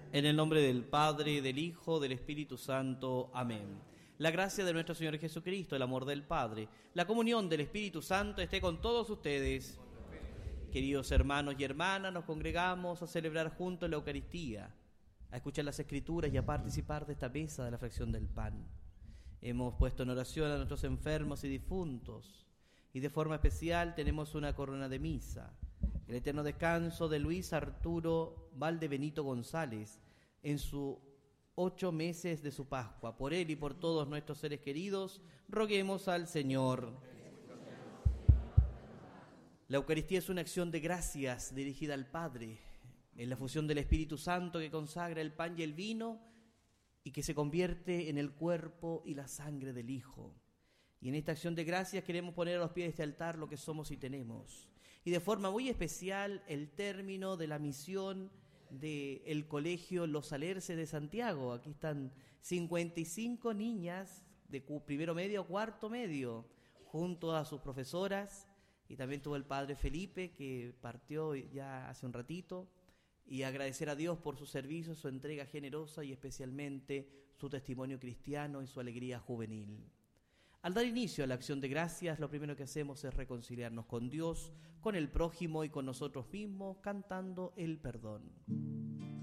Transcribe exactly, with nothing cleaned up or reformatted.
En el nombre del Padre, del Hijo, del Espíritu Santo. Amén. La gracia de nuestro Señor Jesucristo, el amor del Padre, la comunión del Espíritu Santo esté con todos ustedes. Queridos hermanos y hermanas, nos congregamos a celebrar juntos la Eucaristía, a escuchar las Escrituras y a participar de esta mesa de la fracción del pan. Hemos puesto en oración a nuestros enfermos y difuntos, y de forma especial tenemos una corona de misa. El eterno descanso de Luis Arturo Valdebenito González en sus ocho meses de su Pascua. Por él y por todos nuestros seres queridos, roguemos al Señor. La Eucaristía es una acción de gracias dirigida al Padre, en la fusión del Espíritu Santo que consagra el pan y el vino y que se convierte en el cuerpo y la sangre del Hijo. Y en esta acción de gracias queremos poner a los pies de este altar lo que somos y tenemos. Y de forma muy especial el término de la misión del Colegio Los Alerces de Santiago. Aquí están cincuenta y cinco niñas de primero medio, cuarto medio, junto a sus profesoras, y también tuvo el padre Felipe, que partió ya hace un ratito, y agradecer a Dios por su servicio, su entrega generosa y especialmente su testimonio cristiano y su alegría juvenil. Al dar inicio a la acción de gracias, lo primero que hacemos es reconciliarnos con Dios, con el prójimo y con nosotros mismos, cantando el perdón.